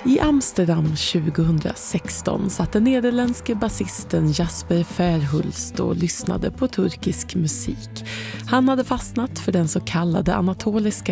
I Amsterdam 2016 satt den nederländske basisten Jasper Verhulst och lyssnade på turkisk musik. Han hade fastnat för den så kallade anatoliska